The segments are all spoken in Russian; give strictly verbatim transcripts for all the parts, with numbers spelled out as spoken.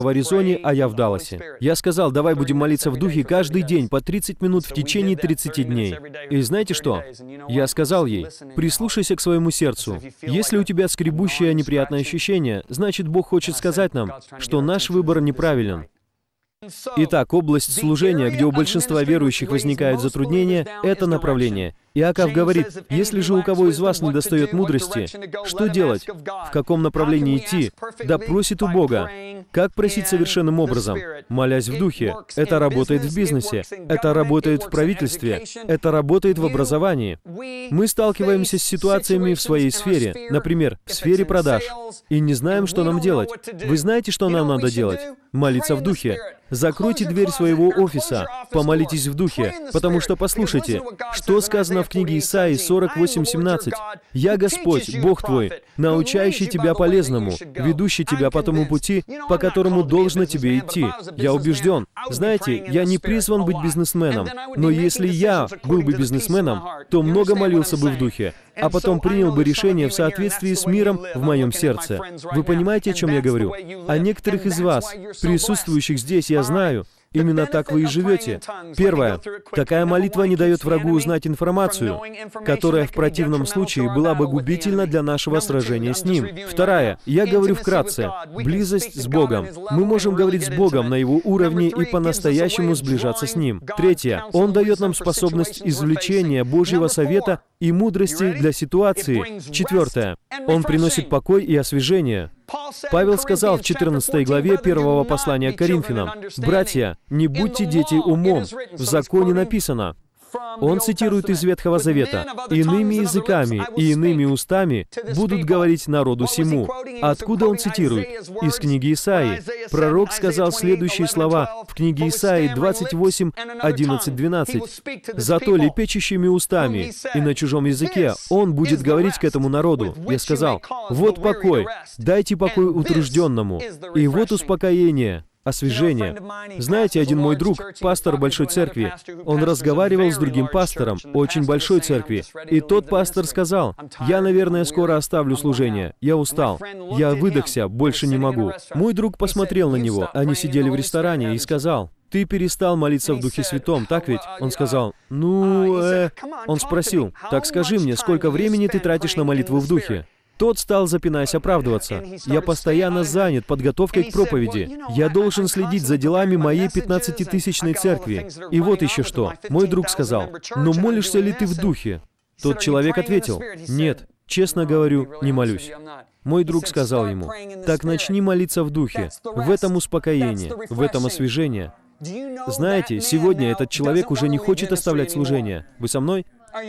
в Аризоне, а я в Далласе. Я сказал, давай будем молиться в Духе каждый день по тридцать минут в течение тридцати дней. И знаете что? Я сказал ей, прислушайся к своему сердцу. Если у тебя скребущее неприятное ощущение, значит, Бог хочет сказать нам, что наш выбор неправилен. Итак, область служения, где у большинства верующих возникают затруднения, это направление. Иаков говорит, если же у кого из вас недостает мудрости, что делать? В каком направлении идти? Да просит у Бога. Как просить совершенным образом? Молясь в Духе. Это работает в бизнесе. Это работает в правительстве. Это работает в образовании. Мы сталкиваемся с ситуациями в своей сфере, например, в сфере продаж, и не знаем, что нам делать. Вы знаете, что нам надо делать? Молиться в Духе. Закройте дверь своего офиса, помолитесь в Духе, потому что, послушайте, что сказано в книге Исаии сорок восемь семнадцать. «Я Господь, Бог твой, научающий тебя полезному, ведущий тебя по тому пути, по которому должно тебе идти». Я убежден. Знаете, я не призван быть бизнесменом, но если я был бы бизнесменом, то много молился бы в Духе, а потом принял бы решение в соответствии с миром в моем сердце. Вы понимаете, о чем я говорю? А некоторых из вас, присутствующих здесь, я знаю, именно так вы и живете. Первое. Такая молитва не дает врагу узнать информацию, которая в противном случае была бы губительна для нашего сражения с ним. Вторая. Я говорю вкратце. Близость с Богом. Мы можем говорить с Богом на Его уровне и по-настоящему сближаться с Ним. Третье. Он дает нам способность извлечения Божьего совета и мудрости для ситуации. Четвертое. Он приносит покой и освежение. Павел сказал в четырнадцатой главе первого послания к Коринфянам, «Братья, не будьте дети умом, в законе написано». Он цитирует из Ветхого Завета, «Иными языками и иными устами будут говорить народу сему». Откуда он цитирует? Из книги Исаии. Пророк сказал следующие слова в книге Исаии двадцать восемь, одиннадцать, двенадцать. «Зато лепечущими устами и на чужом языке он будет говорить к этому народу». Я сказал, «Вот покой, дайте покой утружденному, и вот успокоение». Освежение. Знаете, один мой друг, пастор большой церкви, он разговаривал с другим пастором очень большой церкви, и тот пастор сказал, «Я, наверное, скоро оставлю служение. Я устал. Я выдохся, больше не могу». Мой друг посмотрел на него, они сидели в ресторане, и сказал, «Ты перестал молиться в Духе Святом, так ведь?» Он сказал, «Ну, э...» Он спросил, «Так скажи мне, сколько времени ты тратишь на молитву в Духе?» Тот стал, запинаясь, оправдываться. «Я постоянно занят подготовкой к проповеди. Я должен следить за делами моей пятнадцатитысячной церкви. И вот еще что. Мой друг сказал, «Но молишься ли ты в Духе?» Тот человек ответил, «Нет, честно говорю, не молюсь». Мой друг сказал ему, «Так начни молиться в Духе. В этом успокоение, в этом освежение». Знаете, сегодня этот человек уже не хочет оставлять служение. Вы со мной?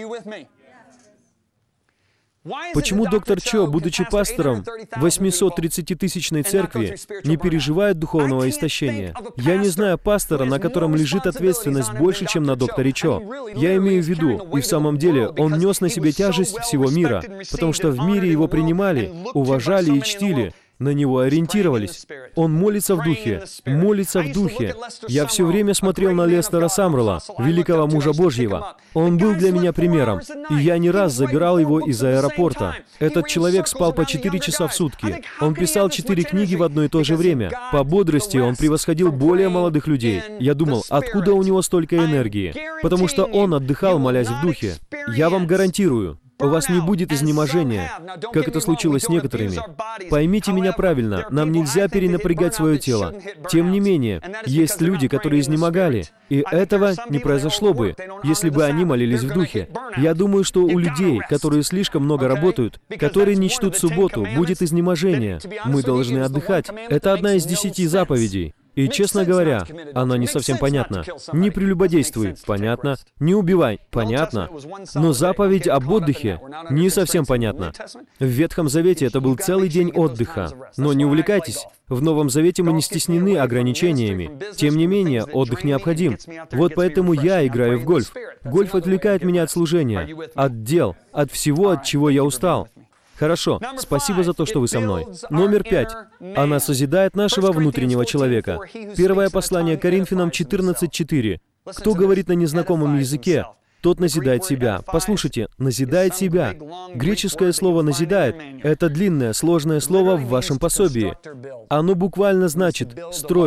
Почему доктор Чо, будучи пастором восьмисоттридцатитысячной церкви, не переживает духовного истощения? Я не знаю пастора, на котором лежит ответственность больше, чем на докторе Чо. Я имею в виду, и в самом деле, он нес на себе тяжесть всего мира, потому что в мире его принимали, уважали и чтили. На него ориентировались. Он молится в Духе, молится в Духе. Я все время смотрел на Лестера Самрелла, великого мужа Божьего. Он был для меня примером, и я не раз забирал его из аэропорта. Этот человек спал по четыре часа в сутки. Он писал четыре книги в одно и то же время. По бодрости он превосходил более молодых людей. Я думал, откуда у него столько энергии? Потому что он отдыхал, молясь в Духе. Я вам гарантирую, у вас не будет изнеможения, как это случилось с некоторыми. Поймите меня правильно, нам нельзя перенапрягать свое тело. Тем не менее, есть люди, которые изнемогали, и этого не произошло бы, если бы они молились в Духе. Я думаю, что у людей, которые слишком много работают, которые не чтут субботу, будет изнеможение. Мы должны отдыхать. Это одна из десяти заповедей. И, честно говоря, она не совсем понятна. Не прелюбодействуй, понятно. Не убивай, понятно. Но заповедь об отдыхе не совсем понятна. В Ветхом Завете это был целый день отдыха. Но не увлекайтесь. В Новом Завете мы не стеснены ограничениями. Тем не менее, отдых необходим. Вот поэтому я играю в гольф. Гольф отвлекает меня от служения, от дел, от всего, от чего я устал. Хорошо, спасибо за то, что вы со мной. Номер пять. Она созидает нашего внутреннего человека. Первое послание Коринфянам четырнадцать четыре. Кто говорит на незнакомом языке, тот назидает себя. Послушайте, назидает себя. Греческое слово «назидает» — это длинное, сложное слово в вашем пособии. Оно буквально значит «строить».